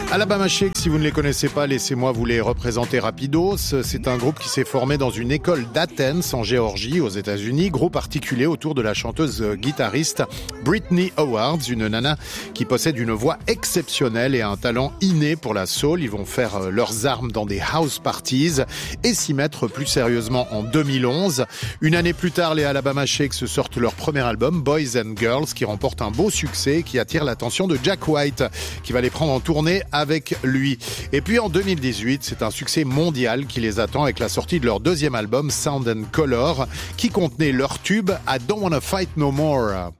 Alabama Shakes, si vous ne les connaissez pas, laissez-moi vous les représenter rapidos. C'est un groupe qui s'est formé dans une école d'Athens en Géorgie, aux États-Unis. Groupe articulé autour de la chanteuse guitariste Britney Howard, une nana qui possède une voix exceptionnelle et un talent inné pour la soul. Ils vont faire leurs armes dans des house parties et s'y mettre plus sérieusement en 2011. Une année plus tard, les Alabama Shakes sortent leur premier album, Boys and Girls, qui remporte un beau succès et qui attire l'attention de Jack White, qui va les prendre en tournée avec lui. Et puis en 2018, c'est un succès mondial qui les attend avec la sortie de leur deuxième album, Sound and Color, qui contenait leur tube I Don't Wanna Fight No More.